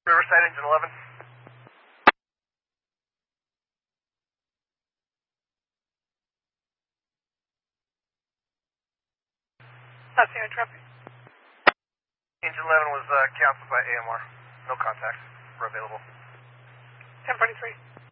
Riverside, engine 11. Not seeing traffic. Engine 11 was canceled by AMR. No contact. We're available. 1043.